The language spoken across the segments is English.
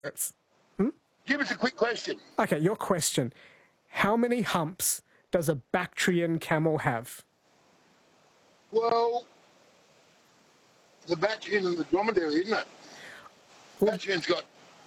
Give us a quick question. Okay, your question. How many humps does a Bactrian camel have? Well, the Bactrian and the dromedary, isn't it? Bactrian's got...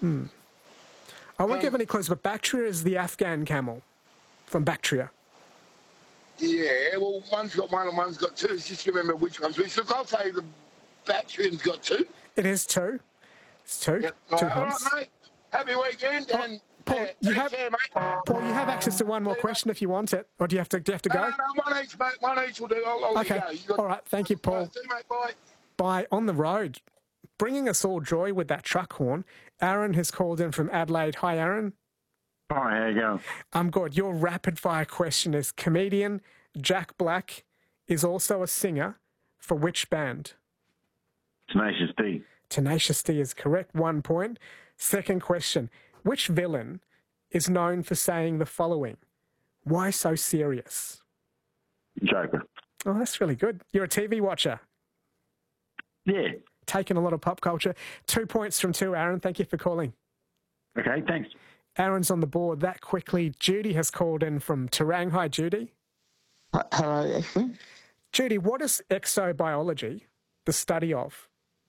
I won't give any clues, but Bactria is the Afghan camel from Bactria. Yeah, well, one's got one and one's got two. It's just remember which one's which. Look, I'll say the Bactrian's got two. It is two. It's two. Yep. Two All humps. right, mate. Happy weekend. And Paul, you have, care, mate. Paul, you have access to one more question if you want it. Or do you have to go? No, one each, mate. One each will do. I'll Okay. let you go. All right. Thank you, Paul. See you, mate. Bye. Bye. On the road, bringing us all joy with that truck horn, Aaron has called in from Adelaide. Hi, Aaron. Hi, how you going? I'm good. Your rapid-fire question is, comedian Jack Black is also a singer for which band? Tenacious D. Tenacious D is correct. 1 point. Second question. Which villain is known for saying the following? Why so serious? Joker. Oh, that's really good. You're a TV watcher. Yeah. Taking a lot of pop culture. 2 points from 2, Aaron. Thank you for calling. Okay, thanks. Aaron's on the board that quickly. Judy has called in from Terang. Hi, Judy. Hello, Ashwin. Judy, what is exobiology the study of?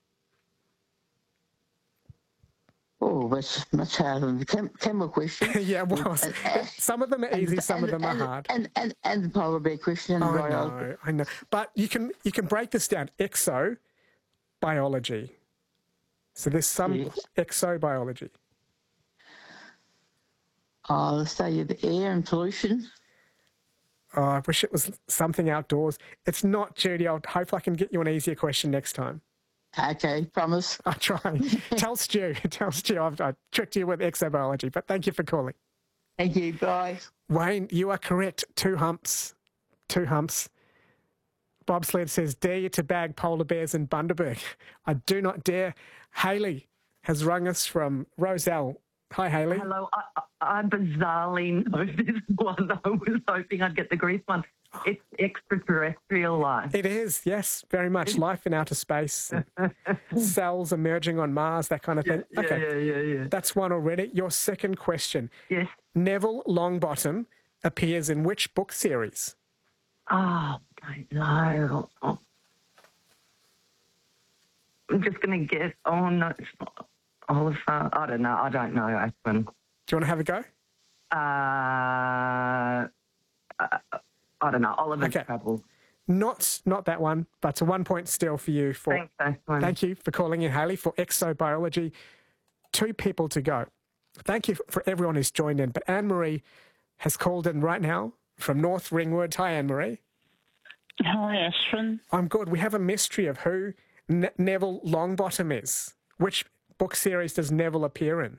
Oh, that's much harder than the camel question. Yeah, well, some of them are easy, some of them are hard. And the polar bear question. I know. But you can break this down. Exobiology. So there's some exobiology. The study of the air and pollution. Oh, I wish it was something outdoors. It's not, Judy. I hope I can get you an easier question next time. Okay, promise. I'll try. Tell Stu I tricked you with exobiology, but thank you for calling. Thank you, bye. Wayne, you are correct. 2 humps. 2 humps. Bobsled says, dare you to bag polar bears in Bundaberg? I do not dare. Hayley has rung us from Roselle. Hi, Hayley. Hello. I bizarrely know this one. I was hoping I'd get the Greece one. It's extraterrestrial life. It is, yes, very much. Life in outer space, cells emerging on Mars, that kind of thing. Yeah. That's one already. Your second question. Yes. Neville Longbottom appears in which book series? Oh, I don't know. I'm just going to guess. Oh, no, it's not Oliver. I don't know, Ashwin. Do you want to have a go? I don't know. Oliver's Trouble. Not that one, but it's a 1 point still for you. Thanks, Ashwin. Thank you for calling in, Hayley, for exobiology. 2 people to go. Thank you for everyone who's joined in. But Anne-Marie has called in right now from North Ringwood. Hi, Anne-Marie. Hi, Ashwin. I'm good. We have a mystery of who Neville Longbottom is. Which book series does Neville appear in?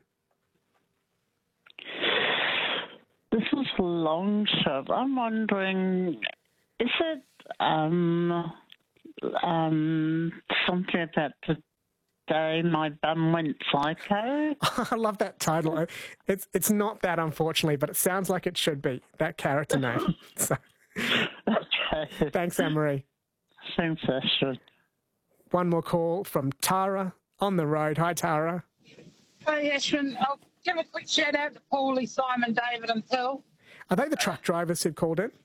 This is a long shot. I'm wondering, is it something about the day my bum went psycho? I love that title. It's not that, unfortunately, but it sounds like it should be, that character name. So, Okay. thanks, Anne-Marie. Thanks, Ashwin. One more call from Tara on the road. Hi, Tara. Hey, Ashwin. I'll give a quick shout out to Paulie, Simon, David, and Phil. Are they the truck drivers who've called in?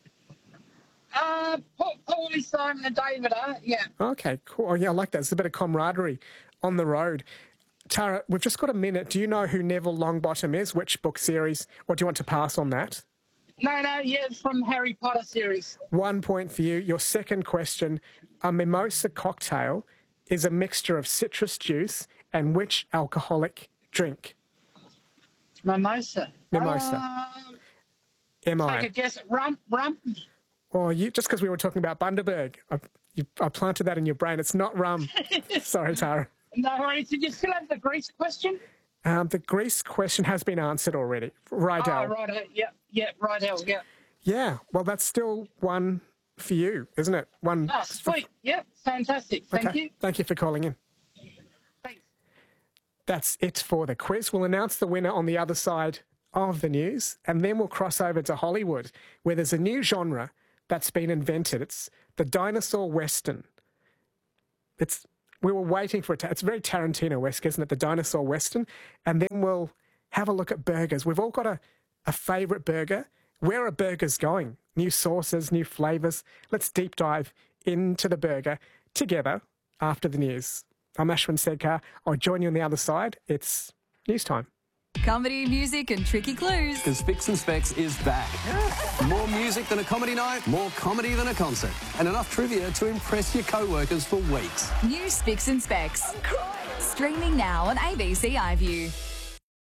Paulie, Simon, and David are, yeah. Okay, cool. Oh, yeah, I like that. There's a bit of camaraderie on the road. Tara, we've just got a minute. Do you know who Neville Longbottom is? Which book series? Or do you want to pass on that? No, yeah, it's from Harry Potter series. 1 point for you. Your second question. A mimosa cocktail is a mixture of citrus juice and which alcoholic drink? Mimosa. Mimosa. M-I. Take a guess. Rum. Oh, just because we were talking about Bundaberg, I planted that in your brain. It's not rum. Sorry, Tara. No worries. Did you still have the Greece question? The Greece question has been answered already. Rydell. Oh, right. Yeah, Rydell, yeah. Yeah, well, that's still one for you, isn't it? One. Oh, sweet. Yeah, fantastic. Thank you. Thank you for calling in. Thanks. That's it for the quiz. We'll announce the winner on the other side of the news, and then we'll cross over to Hollywood, where there's a new genre that's been invented. It's the dinosaur western. We were waiting for it. It's very Tarantino-esque, isn't it? The dinosaur western. And then we'll have a look at burgers. We've all got a favourite burger. Where are burgers going? New sauces, new flavours. Let's deep dive into the burger together after the news. I'm Ashwin Sedkar. I'll join you on the other side. It's news time. Comedy, music and tricky clues. Because Spicks and Specs is back. More music than a comedy night, more comedy than a concert, and enough trivia to impress your co-workers for weeks. New Spicks and Specs. Streaming now on ABC iView.